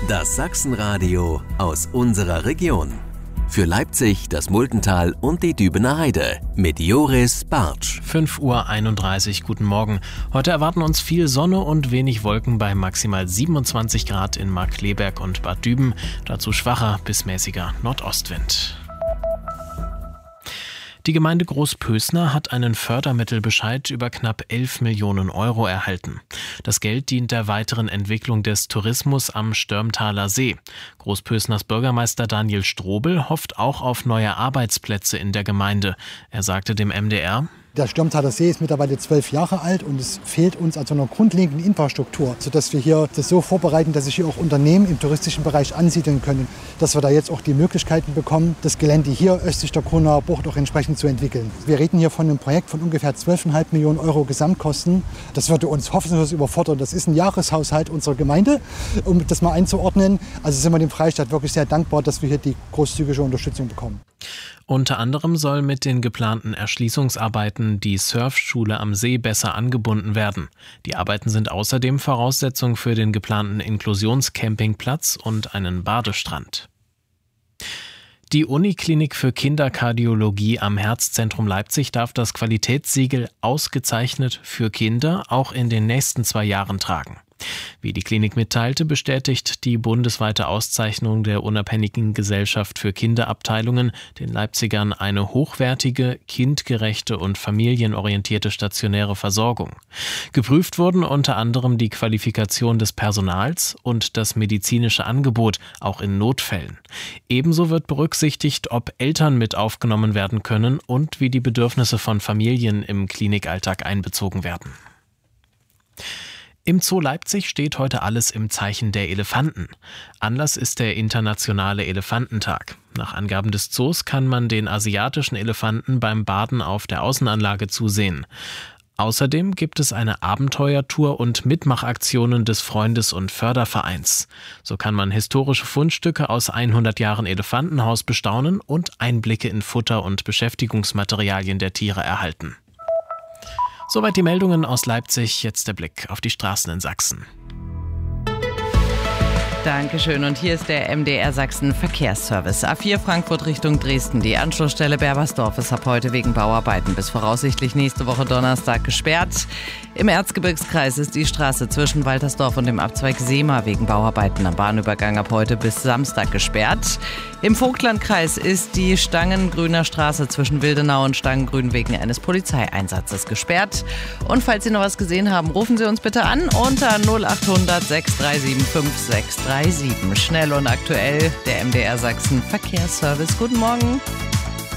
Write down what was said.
Das Sachsenradio aus unserer Region. Für Leipzig, das Multental und die Dübener Heide mit Joris Bartsch. 5:31 Uhr, guten Morgen. Heute erwarten uns viel Sonne und wenig Wolken bei maximal 27 Grad in Markkleeberg und Bad Düben. Dazu schwacher bis mäßiger Nordostwind. Die Gemeinde Großpösner hat einen Fördermittelbescheid über knapp 11 Millionen Euro erhalten. Das Geld dient der weiteren Entwicklung des Tourismus am Störmtaler See. Großpösners Bürgermeister Daniel Strobel hofft auch auf neue Arbeitsplätze in der Gemeinde. Er sagte dem MDR: Der Störmtaler See ist mittlerweile 12 Jahre alt und es fehlt uns an so einer grundlegenden Infrastruktur, sodass wir hier das so vorbereiten, dass sich hier auch Unternehmen im touristischen Bereich ansiedeln können. Dass wir da jetzt auch die Möglichkeiten bekommen, das Gelände hier östlich der Kronauer Bucht auch entsprechend zu entwickeln. Wir reden hier von einem Projekt von ungefähr 12,5 Millionen Euro Gesamtkosten. Das würde uns hoffnungslos überfordern. Das ist ein Jahreshaushalt unserer Gemeinde, um das mal einzuordnen. Also sind wir dem Freistaat wirklich sehr dankbar, dass wir hier die großzügige Unterstützung bekommen. Unter anderem soll mit den geplanten Erschließungsarbeiten die Surfschule am See besser angebunden werden. Die Arbeiten sind außerdem Voraussetzung für den geplanten Inklusionscampingplatz und einen Badestrand. Die Uniklinik für Kinderkardiologie am Herzzentrum Leipzig darf das Qualitätssiegel Ausgezeichnet für Kinder auch in den nächsten 2 Jahren tragen. Wie die Klinik mitteilte, bestätigt die bundesweite Auszeichnung der Unabhängigen Gesellschaft für Kinderabteilungen den Leipzigern eine hochwertige, kindgerechte und familienorientierte stationäre Versorgung. Geprüft wurden unter anderem die Qualifikation des Personals und das medizinische Angebot, auch in Notfällen. Ebenso wird berücksichtigt, ob Eltern mit aufgenommen werden können und wie die Bedürfnisse von Familien im Klinikalltag einbezogen werden. Im Zoo Leipzig steht heute alles im Zeichen der Elefanten. Anlass ist der internationale Elefantentag. Nach Angaben des Zoos kann man den asiatischen Elefanten beim Baden auf der Außenanlage zusehen. Außerdem gibt es eine Abenteuertour und Mitmachaktionen des Freundes- und Fördervereins. So kann man historische Fundstücke aus 100 Jahren Elefantenhaus bestaunen und Einblicke in Futter- und Beschäftigungsmaterialien der Tiere erhalten. Soweit die Meldungen aus Leipzig, jetzt der Blick auf die Straßen in Sachsen. Dankeschön. Und hier ist der MDR Sachsen Verkehrsservice. A4 Frankfurt Richtung Dresden. Die Anschlussstelle Berbersdorf ist ab heute wegen Bauarbeiten bis voraussichtlich nächste Woche Donnerstag gesperrt. Im Erzgebirgskreis ist die Straße zwischen Waltersdorf und dem Abzweig Seema wegen Bauarbeiten am Bahnübergang ab heute bis Samstag gesperrt. Im Vogtlandkreis ist die Stangengrüner Straße zwischen Wildenau und Stangengrün wegen eines Polizeieinsatzes gesperrt. Und falls Sie noch was gesehen haben, rufen Sie uns bitte an unter 0800 637 5637. Schnell und aktuell, der MDR Sachsen Verkehrsservice. Guten Morgen.